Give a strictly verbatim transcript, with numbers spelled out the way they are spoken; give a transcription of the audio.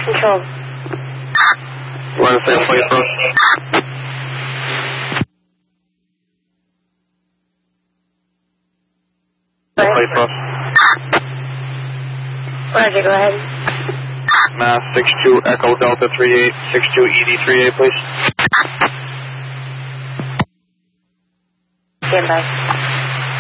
Control. We're on the same place, bro. Place, bro. Roger, go ahead. Mass six two Echo Delta three eight six two E D three eight, please. Stand by.